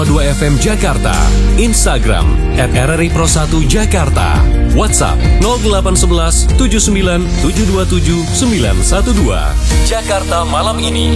2 FM Jakarta, Instagram @RRI Pro 1 Jakarta, WhatsApp 0811 79 727 912. Jakarta malam ini.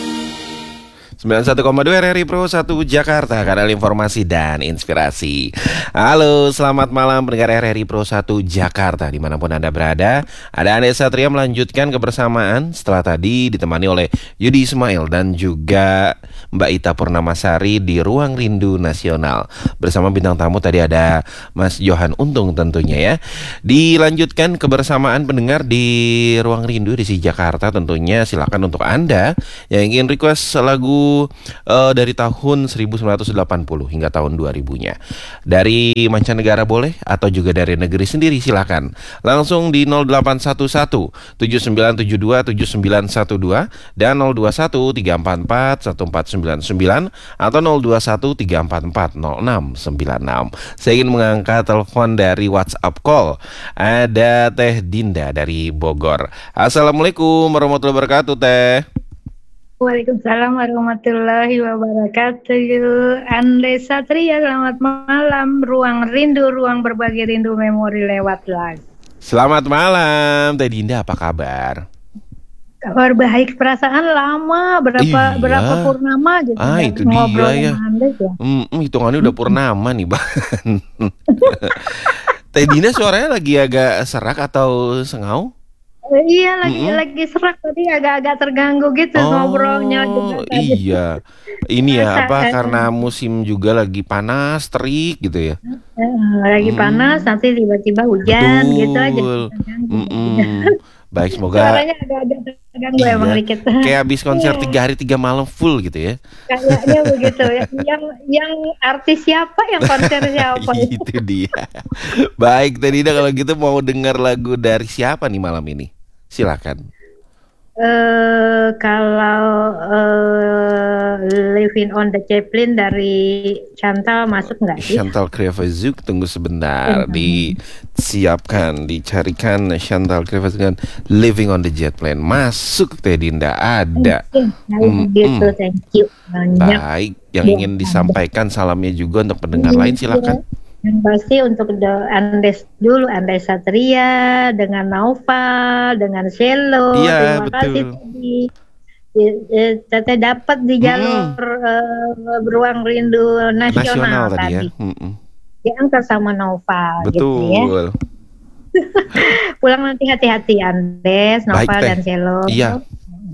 91,2 RRI Pro 1 Jakarta, kanal informasi dan inspirasi. Halo, selamat malam pendengar RRI Pro 1 Jakarta dimanapun Anda berada. Ada Andes Satria melanjutkan kebersamaan setelah tadi ditemani oleh Yudi Ismail dan juga Mbak Ita Purnamasari di Ruang Rindu Nasional. Bersama bintang tamu tadi ada Mas Johan Untung tentunya ya. Dilanjutkan kebersamaan pendengar di Ruang Rindu di Jakarta tentunya. Silakan untuk Anda yang ingin request lagu dari tahun 1980 hingga tahun 2000-nya. Dari mancanegara boleh atau juga dari negeri sendiri silakan. Langsung di 0811 7972 7912 dan 021 344 1499 atau 021 344 0696. Saya ingin mengangkat telepon dari WhatsApp call. Ada Teh Dinda dari Bogor. Assalamualaikum warahmatullahi wabarakatuh, Teh. Waalaikumsalam warahmatullahi wabarakatuh. Andes Satria, selamat malam. Ruang Rindu, ruang berbagi rindu memori lewat lagu. Selamat malam, Teh Dinda, apa kabar? Kabar baik, perasaan lama, berapa purnama gitu. Itu dia ya. Andes, ya. Hitungannya udah purnama nih, bahkan. Teh Dinda suaranya lagi agak serak atau sengau? Iya, lagi serak tadi, agak-agak terganggu gitu ngobrolnya juga. Iya. Ini ya karena musim juga lagi panas, terik gitu ya. Lagi panas, nanti tiba-tiba hujan. Betul. Gitu aja. Baik, semoga suaranya agak-agak terganggu emang dikit. Kayak habis konser 3 hari 3 malam full gitu ya. Kayaknya begitu ya. Yang artis siapa, yang konser siapa? Itu dia. Baik, tadi kalau gitu mau dengar lagu dari siapa nih malam ini? Silakan. Kalau Living on the Zeppelin dari Chantal masuk nggak sih? Chantal Krevezuk, tunggu sebentar. Disiapkan, dicarikan Chantal Krevezuk dengan Living on the Zeppelin. Masuk, Teh Dinda, ada. Gitu, thank you. Baik, yang ingin disampaikan salamnya juga untuk pendengar lain silakan. Yang pasti untuk Andes dulu, Andes Satria dengan Naufal, dengan Selo. Iya, terima betul. kasih tadi. Teteh dapat di jalur Ruang Rindu Nasional tadi ya. Diangkat sama Naufal. Betul. Gitu ya. Pulang nanti hati-hati Andes, Naufal dan Selo. Iya.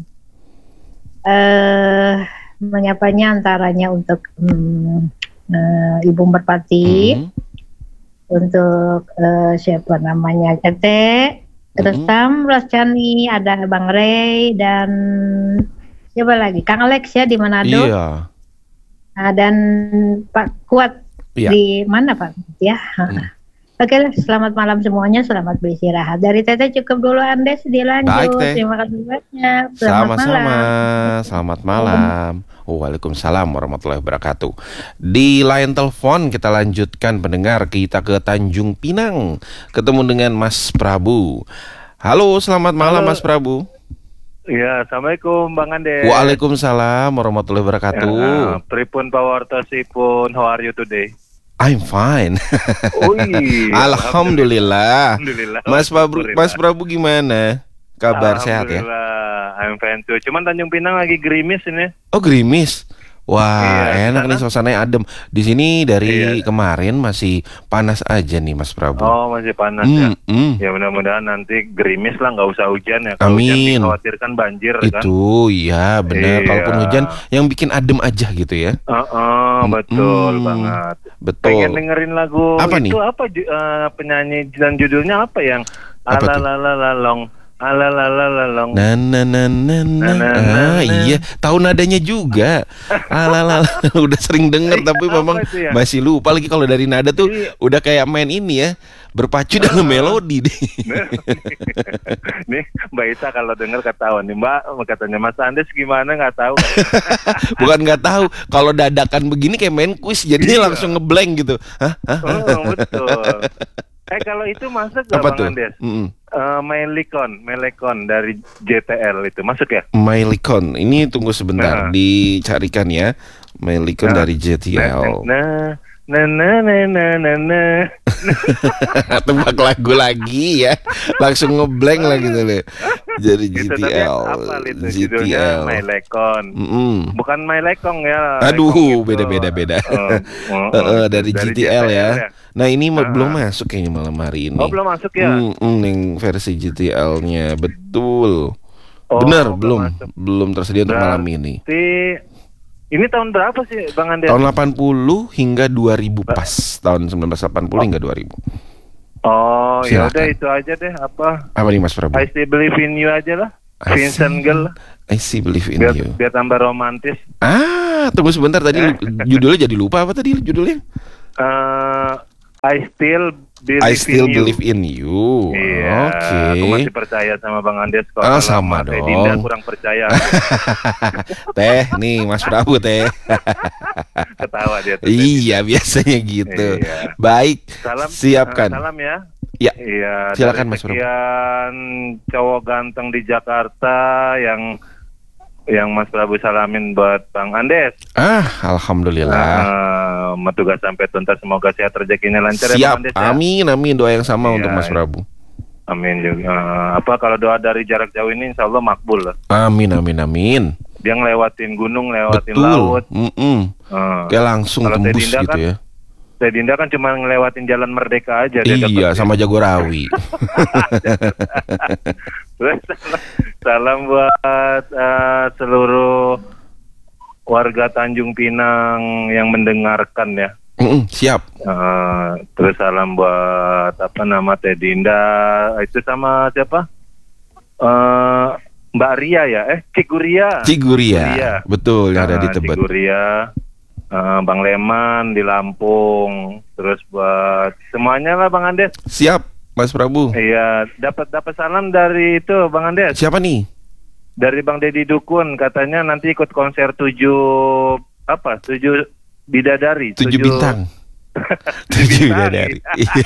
Menyapanya antaranya untuk Ibu Merpati, untuk siapa namanya Tete, terus Tam, Roscani, ada Bang Ray dan siapa lagi? Kang Alex ya di Manado. Iya. Dan Pak Kuat di mana Pak? Ya. Oke, selamat malam semuanya, selamat beristirahat. Dari Tete cukup dulu, Andes dilanjut. Baik, terima kasih banyak. Sama-sama. Selamat malam. Waalaikumsalam warahmatullahi wabarakatuh. Di line telepon kita lanjutkan pendengar, kita ke Tanjung Pinang. Ketemu dengan Mas Prabu. Halo, selamat malam. Mas Prabu. Ya, assalamualaikum Bang Andes. Waalaikumsalam warahmatullahi wabarakatuh. Pripun pawartosipun, how are you today? I'm fine. Alhamdulillah. Mas Prabu gimana? Kabar sehat ya? Alhamdulillah, I'm fine too. Cuman Tanjung Pinang lagi gerimis ini. Oh, gerimis. Wah, enak nih suasananya adem. Di sini dari kemarin masih panas aja nih Mas Prabu. Oh, masih panas ya. Ya mudah-mudahan nanti gerimis lah, nggak usah hujan ya. Kalau hujan dikhawatirkan banjir kan. Itu ya benar. Kalaupun hujan yang bikin adem aja gitu ya. Betul banget. Betul. Pengen dengerin lagu apa itu nih? Apa penyanyi dan judulnya apa yang Alalalalong. Alalalalong. Iya, tahu nadanya juga. Udah sering denger tapi memang masih lupa lagi kalau dari nada tuh udah kayak main ini ya, berpacu dalam melodi deh. Nih Mbak Ita kalau denger ketahuan nih Mbak, katanya Mas Andes gimana nggak tahu. Bukan nggak tahu, kalau dadakan begini kayak main kuis jadinya langsung ngeblank gitu. Betul. Kalau itu masuk gak Bang Andes? Melikon dari JTL itu masuk ya? Melikon, ini tunggu sebentar dicarikan ya. Miley Con dari JTL. Nah. Tebak lagu lagi ya. Langsung ngeblank lagi tuh deh. Jadi Gitu, tapi JTL. apa itu judulnya? My Lekon. Bukan My Lekong ya. Aduh, Lekong beda. Dari JTL ya. Nah ini belum masuk kayaknya malam hari ini. Oh belum masuk ya? Yang versi JTL-nya betul. Oh, Benar, masuk. belum tersedia untuk malam ini. Ini tahun berapa sih Bang Andes? Tahun 80 hingga 2000 pas. Tahun 1980 hingga 2000. Oh, ya Silakan. udah itu aja deh apa? Apa nih Mas Prabu? I Still Believe in You aja lah. Vincent Girl. I Still Believe in You. Biar tambah romantis. Tunggu sebentar tadi judulnya jadi lupa. Apa tadi judulnya? I Still Believe in You. Iya, Oke. aku masih percaya sama Bang Andes kok. Sama dong. Dinda kurang percaya. Teh, nih Mas Prabu teh. Ketawa dia tuh. Iya, biasanya gitu. Iya. Baik. Salam, siapkan. Salam ya. Ya. Iya. Silakan dari Mas Prabu. sekian cowok ganteng di Jakarta yang Mas Prabu salamin buat Bang Andes. Alhamdulillah. Tugas sampai tuntas, semoga sehat rezekinya lancar ya Bang Siap. Andes ya. Amin. Doa yang sama Iya. untuk Mas Prabu. Amin juga. Kalau doa dari jarak jauh ini insya Allah makbul lah. Amin. Dia ngelewatin gunung, lewatin Betul. laut. Kayak langsung Kalau tembus Teh Dinda gitu kan, ya. Teh Dinda kan cuma ngelewatin Jalan Merdeka aja. dia Iya, dapetin. sama Jagorawi. Salam buat seluruh warga Tanjung Pinang yang mendengarkan ya. Siap. Terus salam buat Teh Dinda, itu sama siapa? Mbak Ria ya? Ciguria. Ciguria. Betul, yang ada di Tebet. Ciguria. Bang Leman di Lampung. Terus buat semuanya lah Bang Andes. Siap, Mas Prabu. Iya, dapat salam dari itu Bang Andes. Siapa nih? Dari Bang Deddy Dukun, katanya nanti ikut konser 7 bidadari. 7 bintang. 7 bidadari.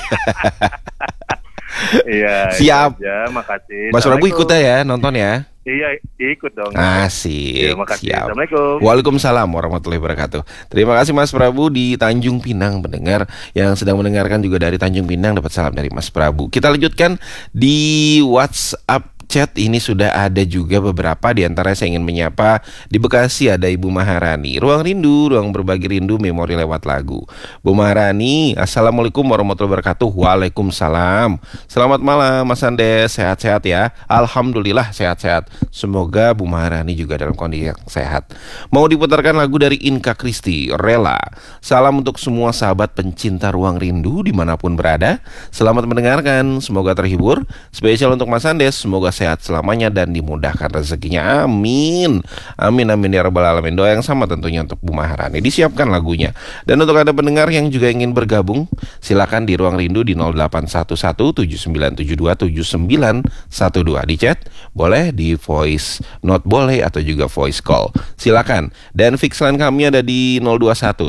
Iya. Siap. Ya, makasih. Mas Prabu ikut ya, nonton ya. Iya, ikut dong. Asik. Iya, makasih. Siap. Assalamualaikum. Waalaikumsalam warahmatullahi wabarakatuh. Terima kasih Mas Prabu di Tanjung Pinang. Pendengar yang sedang mendengarkan juga dari Tanjung Pinang dapat salam dari Mas Prabu. Kita lanjutkan di WhatsApp chat. Ini sudah ada juga beberapa, di antara saya ingin menyapa. Di Bekasi ada Ibu Maharani. Ruang rindu, ruang berbagi rindu, memori lewat lagu. Bu Maharani, Assalamualaikum warahmatullahi wabarakatuh. Waalaikumsalam. Selamat malam Mas Andes, sehat-sehat ya. Alhamdulillah sehat-sehat. Semoga Bu Maharani juga dalam kondisi yang sehat. Mau diputarkan lagu dari Inka Kristi, Rela. Salam untuk semua sahabat pencinta ruang rindu dimanapun berada. Selamat mendengarkan, semoga terhibur. Spesial untuk Mas Andes, semoga sehat selamanya dan dimudahkan rezekinya. Amin. Amin ya rabbal alamin. Doa yang sama tentunya untuk Bu Maharani. Disiapkan lagunya. Dan untuk Anda pendengar yang juga ingin bergabung, silakan di Ruang Rindu di 081179727912. Di chat boleh, di voice note boleh, atau juga voice call. Silakan. Dan fix line kami ada di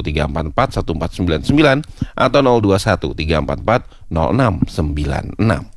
0213441499 atau 0213440696.